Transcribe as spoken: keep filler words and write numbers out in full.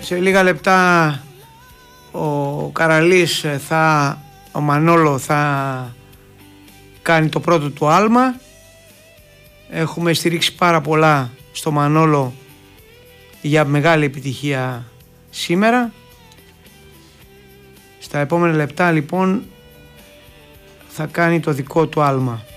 Σε λίγα λεπτά ο Καραλής θα, ο Μανόλο θα κάνει το πρώτο του άλμα. Έχουμε στηρίξει πάρα πολλά στο Μανόλο για μεγάλη επιτυχία σήμερα. Στα επόμενα λεπτά λοιπόν θα κάνει το δικό του άλμα.